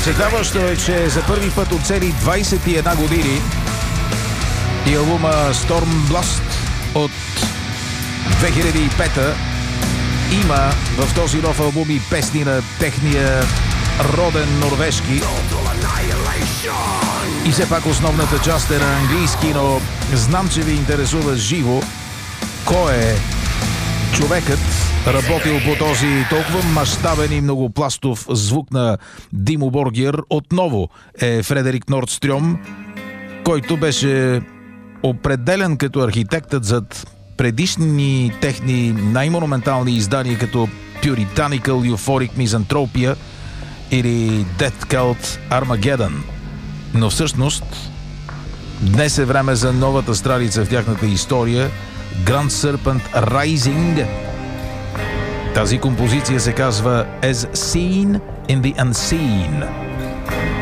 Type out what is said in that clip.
Впечатляващо е, че за първи път от цели 21 години и албума Stormblast от 2005 има в този нов албум и песни на техния роден норвежки. И все пак основната част е на английски, но знам, че ви интересува живо кой е човекът, работил по този толкова мащабен и многопластов звук на Димо Боргер. Отново е Фредерик Нордстрьом, който беше определен като архитектът зад предишни техни най-монументални издания като Puritanical Euphoric Misanthropia или Death Cult Armageddon. Но всъщност днес е време за новата страница в тяхната история, Grand Serpent Rising. Тази композиция се казва As Seen in the Unseen.